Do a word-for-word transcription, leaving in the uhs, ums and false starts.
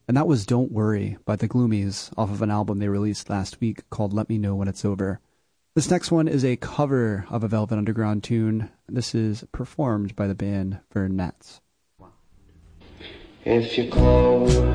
And that was Don't Worry by the Gloomies off of an album they released last week called Let Me Know When It's Over. This next one is a cover of a Velvet Underground tune. This is performed by the band Vern Nats. If you close